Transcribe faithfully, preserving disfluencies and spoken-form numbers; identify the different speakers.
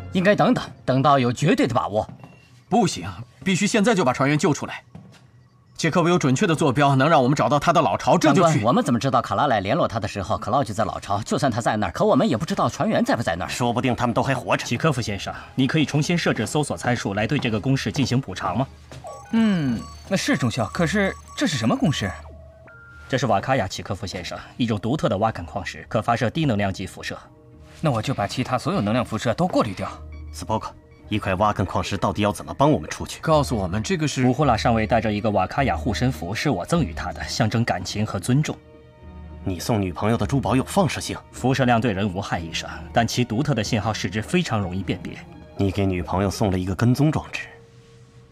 Speaker 1: 应该等等，等到有绝对的把握。
Speaker 2: 不行，必须现在就把船员救出来。契科夫有准确的坐标，能让我们找到他的老巢，这就去。
Speaker 1: 我们怎么知道卡拉来联络他的时候，克劳就在老巢？就算他在那儿，可我们也不知道船员在不在那儿。
Speaker 3: 说不定他们都还活着。
Speaker 4: 契科夫先生，你可以重新设置搜索参数来对这个公式进行补偿吗？
Speaker 5: 嗯，那是中校，可是这是什么公式？
Speaker 4: 这是瓦卡亚，契科夫先生，一种独特的挖坎矿石，可发射低能量级辐射。
Speaker 5: 那我就把其他所有能量辐射都过滤掉。
Speaker 3: 斯波克。一块挖坑矿石到底要怎么帮我们出去？
Speaker 2: 告诉我们，这个是
Speaker 4: 乌呼拉上尉带着一个瓦卡亚护身符，是我赠予他的，象征感情和尊重。
Speaker 3: 你送女朋友的珠宝有放射性，
Speaker 4: 辐射量对人无害，医生，但其独特的信号使之非常容易辨别。
Speaker 3: 你给女朋友送了一个跟踪装置，